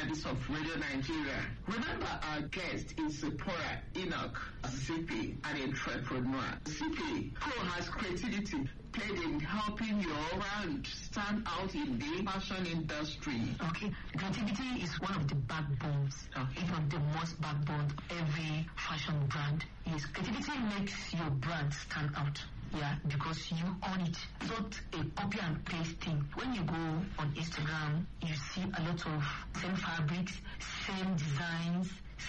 Studies of Radio Nigeria. Remember, our guest is Sephora Enoch, a CP, an entrepreneur. CP, who has creativity played in helping your brand stand out in the fashion industry. Okay, creativity is one of the backbones, if not the most backbone of every fashion brand. Yes, creativity makes your brand stand out. Yeah, because you own it. It's not a copy and paste thing. When you go on Instagram, you see a lot of same fabrics, same designs,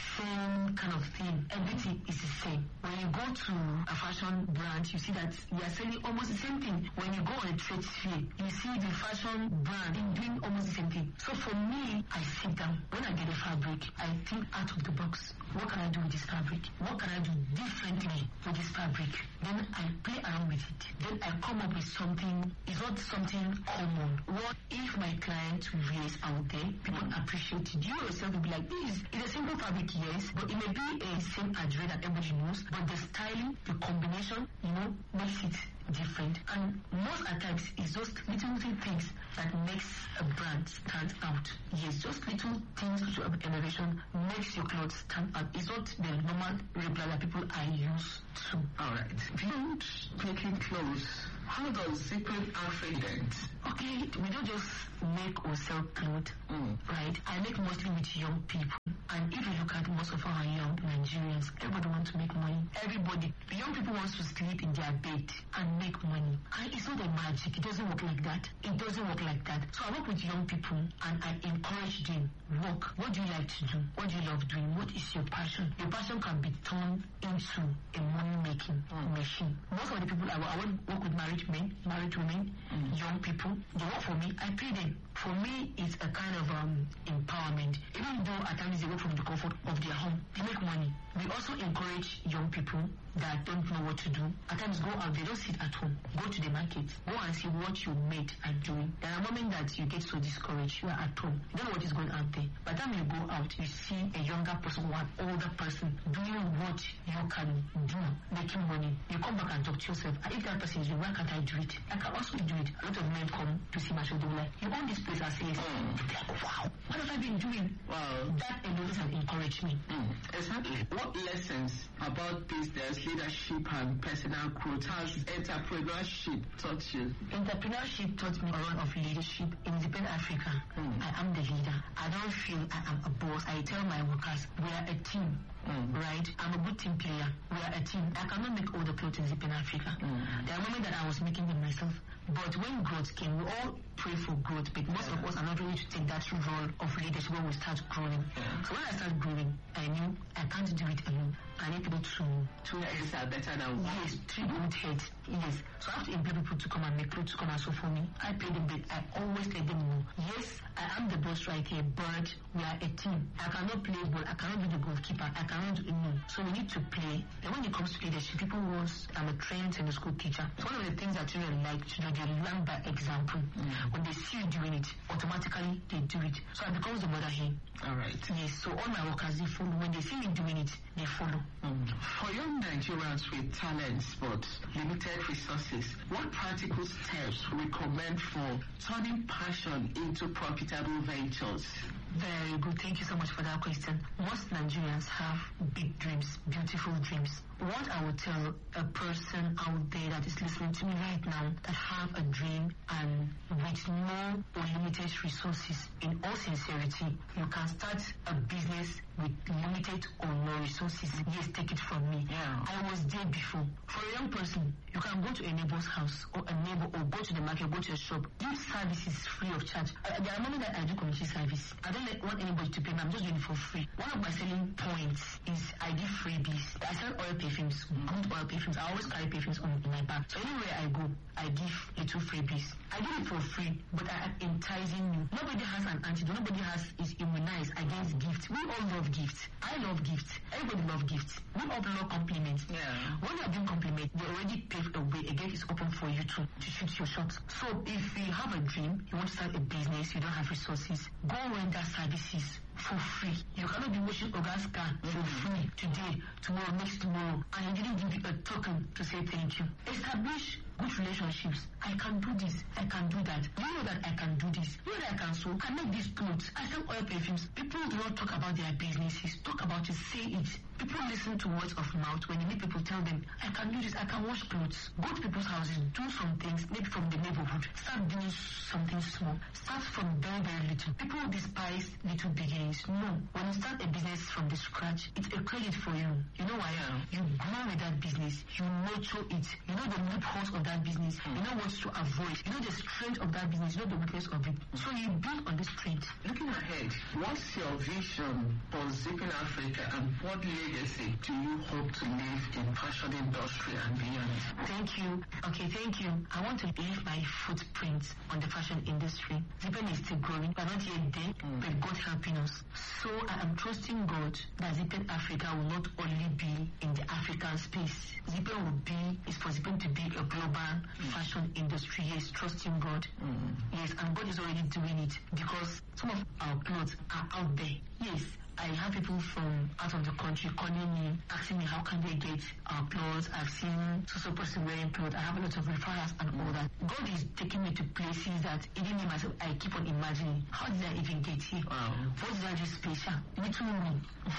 same kind of thing. Everything is the same. When you go to a fashion brand, you see that you are selling almost the same thing. When you go on a trade fair, you see the fashion brand doing almost the same thing. So for me, I sit down. When I get a fabric, I think out of the box. What can I do with this fabric? What can I do differently with this fabric? Then I play around with it. Then I come up with something. It's not something common. What if my client wears out there, people appreciate it? You yourself will be like, this is a simple fabric, yes, but it may be a same address that everybody knows, but the styling, the combination, makes it different. And most at times it's just little things that makes a brand stand out. Yes, just little things to innovation makes your clothes stand out. It's not the normal regular that people are used to. Alright. Beyond making clothes, how does Secret Africans? Okay, we don't just make or sell clothes, right? I make mostly with young people. And if you look at most of our young Nigerians, everybody wants to make money. Everybody. The young people want to sleep in their bed and make money. And it's not a magic. It doesn't work like that. It doesn't work like that. So I work with young people and I encourage them. Work. What do you like to do? What do you love doing? What is your passion? Your passion can be turned into a money-making machine. Most of the people I work with married women, young people, they work for me. I pay them. For me, it's a kind of empowerment. Even though at times they work from the comfort of their home, they make money. We also encourage young people that don't know what to do. At times go out, they don't sit at home. Go to the market. Go and see what your mate are doing. There are moments that you get so discouraged. You are at home. You don't know what is going out there. By the time you go out, you see a younger person or an older person doing what you can do, making money. You come back and talk to yourself. And if that person is doing, why can't I do it? I can also do it. A lot of men come to see my show. They like, you own this place. I say, wow, what have I been doing? Wow. That alone has encouraged me. Exactly. What lessons about business, leadership, and personal growth has entrepreneurship taught you? Entrepreneurship taught me a lot of leadership. In Independent Africa, I am the leader. I don't feel I am a boss. I tell my workers, we are a team. Right? I'm a good team player. We are a team. I cannot make all the clothes in Independent Africa. There are moments that I was making them myself. But when growth came, we all pray for growth, but most of us are not ready to take that role of leadership when we start growing. So when I started growing, I knew I can't do it alone. I need people to heads are better than one. Yes, 3 good heads. Yes. So I have to employ people to come and make clothes to come and sew for me. I pay them, but I always let them know. Yes, I am the boss right here, but we are a team. I cannot play ball. I cannot be the goalkeeper. I cannot do it. No. So we need to play. And when it comes to leadership, people want, I'm a trained in the school teacher. So one of the things that children like to do, they learn by example. When they see you doing it, automatically they do it. So I become the mother here. All right. Yes, so all my workers, they follow. When they see me doing it, they follow. For young Nigerians with talents but limited resources, what practical steps recommend for turning passion into profitable ventures? Very good. Thank you so much for that question. Most Nigerians have big dreams, beautiful dreams. What I would tell a person out there that is listening to me right now that have a dream and with no unlimited resources, in all sincerity, you can start a business with limited or no resources. Yes, take it from me. Yeah. I was there before. For a young person, you can go to a neighbor's house or a neighbor or go to the market, go to a shop. Give services free of charge. There are moments that I do community service. I don't want anybody to pay me. I'm just doing it for free. One of my selling points is I give freebies. I sell oil perfumes, good oil perfumes. I always carry perfumes in my bag. So anywhere I go, I give little freebies. I do it for free, but I am enticing you. Nobody has an antidote. Nobody is immunized against gifts. We all love gifts. I love gifts. Everybody loves gifts. We all love compliments. Yeah. When you're doing compliments, they already paved a way. A gate is open for you to shoot your shots. So if you have a dream, you want to start a business, you don't have resources, go render services for free. You cannot be washing Oga's car for free today, tomorrow, next tomorrow, and you didn't give you a token to say thank you. Establish good relationships. I can do this. I can do that. You know that I can do this. You know that I can sew. I make these clothes. I sell oil perfumes. People do not talk about their businesses, talk about it, say it. People listen to words of mouth when they meet people, tell them, I can do this, I can wash clothes. Go to people's houses, do some things, maybe from the neighborhood. Start doing something small. Start from very, very little. People despise little beginnings. No. When you start a business from the scratch, it's a credit for you. You know why? You grow with that business. You nurture it. You know the loopholes of that business. You know what to avoid. You know the strength of that business. You know the weakness of it. So you build on the strength. Looking ahead, what's your vision for Zipping Africa and what legacy do you hope to leave in fashion industry and beyond? Thank you. Okay, thank you. I want to leave my footprint on the fashion industry. Zippen is still growing. We're not yet there, but God helping us. So I am trusting God that Zippen Africa will not only be in the African space. Zippen will be, is for Zippen to be a global fashion industry. Yes, trusting God. Yes, and God is already doing it because some of our clothes are out there. Yes, I have people from out of the country calling me, asking me how can they get our clothes. I've seen so person wearing clothes. I have a lot of referrals and all that. God is taking me to places that even me myself, I keep on imagining, how did I even get here? What did I do special? Little me.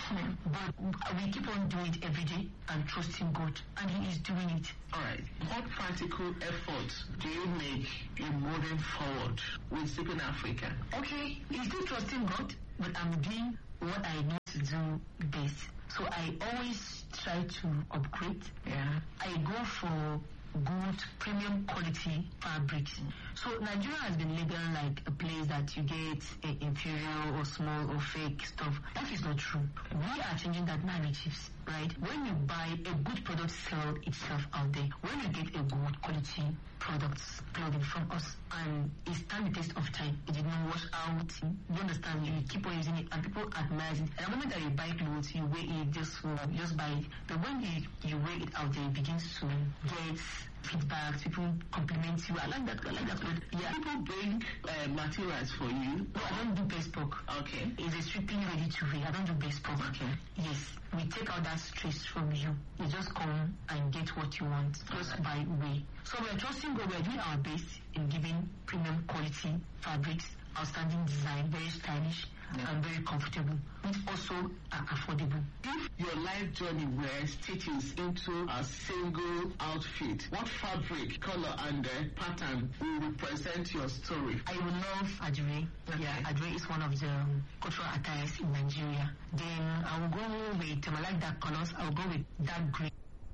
But we keep on doing it every day and trusting God, and He is doing it. Alright. What practical efforts do you make in moving forward with Zipping Africa? Okay, it's still trusting God, but I'm doing what I know to do best. So I always try to upgrade. I go for good premium quality fabrics. So Nigeria has been labeled like a place that you get inferior or small or fake stuff. That is not true. We are changing that narratives, right? When you buy a good product, sell itself out there. When you get a good quality clothing from us, and it stands the test of time, it did not wash out. You understand? You keep on using it, and people admire it. And the moment that you buy clothes, you wear it, just buy it. But when you wear it out there, it begins to get feedback. People compliment you. I like that clothes. Yeah. People bring materials for you. No, I don't do bespoke. Okay. It's a strictly ready to wear. I don't do bespoke. Okay. Yes. We take out that stress from you. You just come and get what you want. Just by way. So we are trusting God. We are doing our best in giving premium quality fabrics, outstanding design, very stylish, and very comfortable, which also are affordable. If your life journey were stitches into a single outfit, what fabric, color, and pattern will represent your story? I will love Adire. Okay. Yeah, Adire is one of the cultural attires in Nigeria. Then I will go with, I like dark colors, I will go with dark green.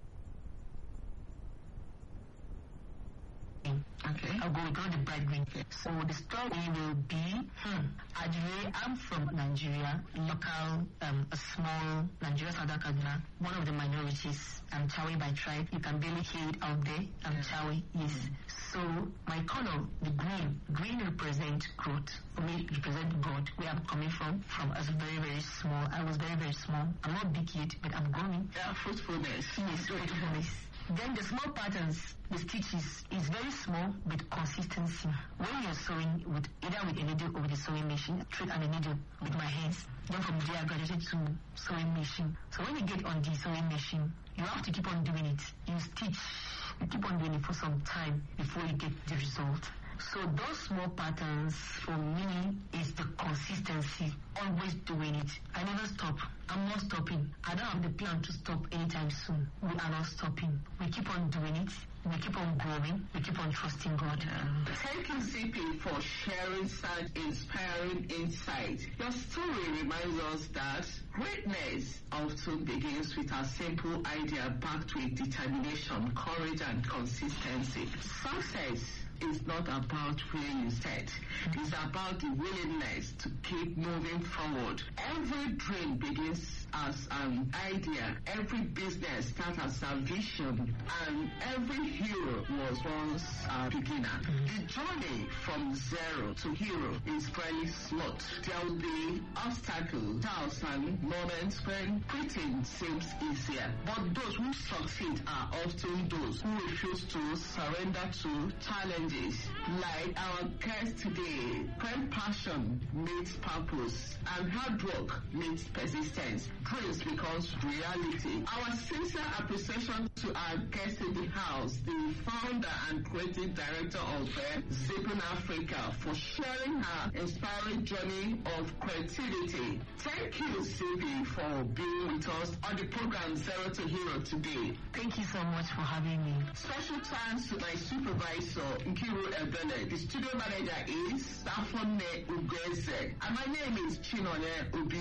Okay. I'll go with all the bright green. So the story will be, Adire, I'm from Nigeria, local, a small Nigeria, Southern Kaduna, one of the minorities. I'm Chawi by tribe. You can barely hear it out there. I'm Chawi, yes. So my color, the green represents growth. For me, it represents God, where I'm coming from us very, very small. I was very, very small. I'm not big yet, but I'm growing. Fruitfulness. Yes, fruitfulness. Then the small patterns, the stitches, is very small with consistency. When you're sewing with either with a needle or with a sewing machine, thread and a needle with my hands. Then from there I graduated to sewing machine. So when you get on the sewing machine, you have to keep on doing it. You stitch, you keep on doing it for some time before you get the result. So those small patterns for me is the consistency, always doing it. I never stop. I'm not stopping. I don't have the plan to stop anytime soon. We are not stopping. We keep on doing it. We keep on growing. We keep on trusting God. Thank you, Zippy, for sharing such inspiring insight. Your story reminds us that greatness often begins with a simple idea backed with determination, courage, and consistency. Success is not about where you set. It's about the willingness to keep moving forward. Every dream begins as an idea. Every business starts as a vision. And every hero was once a beginner. The journey from zero to hero is very slow. There will be obstacles, doubts, and moments when quitting seems easier. But those who succeed are often those who refuse to surrender to challenges. Like our guest today, when passion meets purpose and hard work meets persistence, dreams becomes reality. Our sincere appreciation to our guest in the house, the founder and creative director of Zipping Africa, for sharing her inspiring journey of creativity. Thank you, Zippy, for being with us on the program Zero to Hero today. Thank you so much for having me. Special thanks to my supervisor, Nkiru Ebele. The studio manager is Stafone Ugeze. And my name is Chinone Ubi.